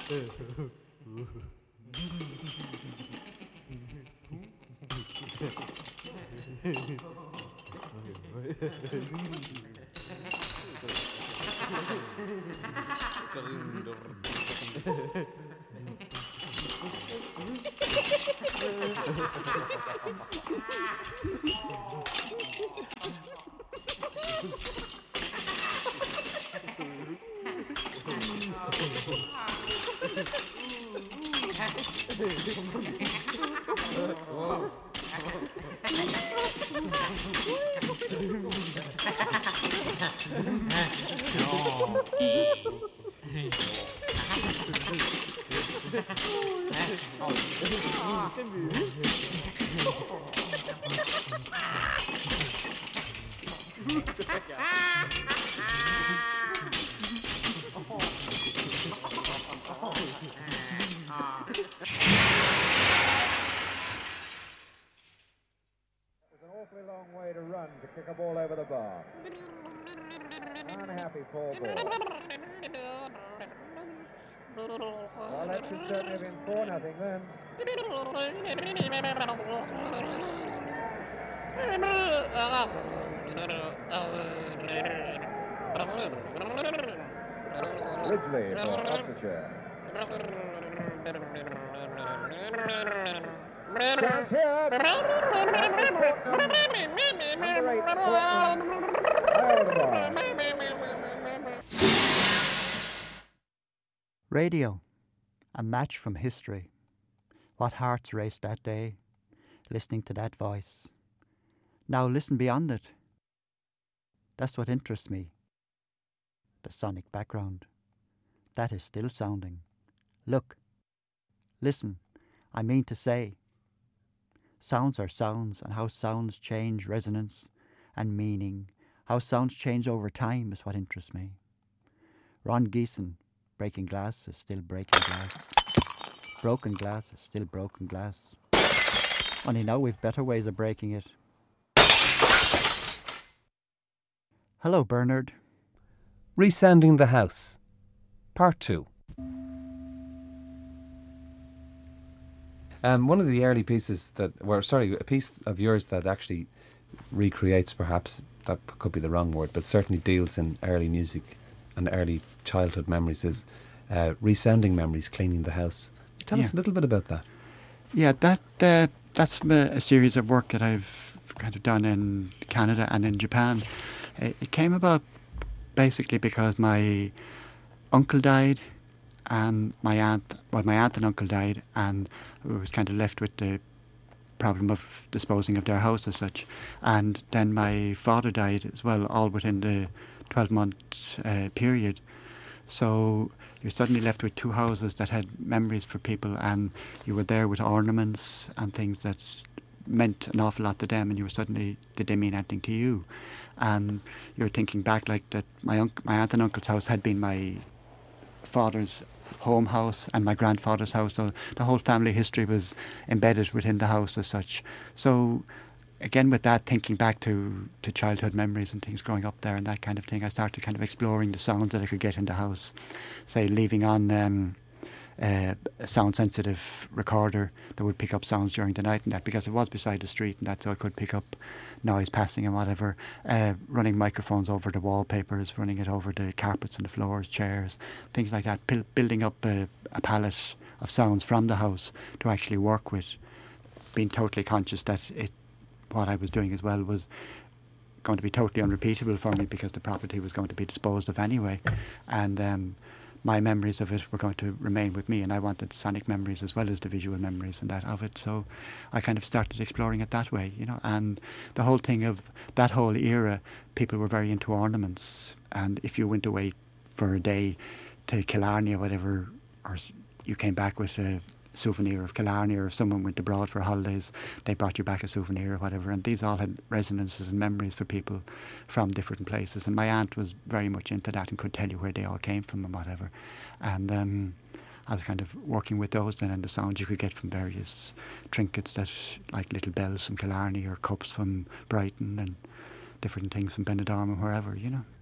Long way to run to kick a ball over the bar. Unhappy Paul Ball. Well, that should certainly have been 4-0 then. Ridgely for Oxfordshire. Chance here. Number 8, Radio, a match from history. What hearts raced that day, listening to that voice. Now listen beyond it. That's what interests me. The sonic background. That is still sounding. Look. Listen, I mean to say. Sounds are sounds, and how sounds change resonance and meaning, how sounds change over time is what interests me. Ron Geeson, breaking glass is still breaking glass. Broken glass is still broken glass. Only now we've better ways of breaking it. Hello, Bernard. Resounding the House, Part 2. One of the early pieces a piece of yours that actually recreates, perhaps, that could be the wrong word, but certainly deals in early music and early childhood memories is Resounding Memories, Cleaning the House. Tell us a little bit about that. Yeah, that's a series of work that I've kind of done in Canada and in Japan. It came about basically because my uncle died and my aunt and uncle died, and I was kind of left with the problem of disposing of their house as such. And then my father died as well, all within the 12-month period. So you're suddenly left with two houses that had memories for people, and you were there with ornaments and things that meant an awful lot to them, and did they mean anything to you? And you're thinking back like that my aunt and uncle's house had been my father's home house and my grandfather's house, so the whole family history was embedded within the house as such. So again, with that, thinking back to childhood memories and things growing up there and that kind of thing, I started kind of exploring the sounds that I could get in the house, say leaving on a sound-sensitive recorder that would pick up sounds during the night and that, because it was beside the street and that, so I could pick up noise passing and whatever, running microphones over the wallpapers, running it over the carpets and the floors, chairs, things like that, building up a palette of sounds from the house to actually work with, being totally conscious that what I was doing as well was going to be totally unrepeatable for me because the property was going to be disposed of anyway, and my memories of it were going to remain with me, and I wanted sonic memories as well as the visual memories and that of it. So I kind of started exploring it that way, and the whole thing of that whole era, people were very into ornaments, and if you went away for a day to Killarney or whatever, or you came back with a souvenir of Killarney, or if someone went abroad for holidays, they brought you back a souvenir or whatever, and these all had resonances and memories for people from different places, and my aunt was very much into that and could tell you where they all came from and whatever, and I was kind of working with those then, and the sounds you could get from various trinkets, that like little bells from Killarney or cups from Brighton and different things from Benidorm or wherever,